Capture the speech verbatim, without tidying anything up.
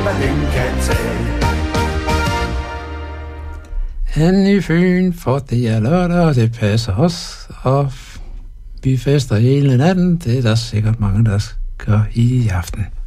hvad den kan tage. Han i Fyn, for det er lørdag, og det passer os, og vi fester hele natten. Det er der sikkert mange, der gør i aften.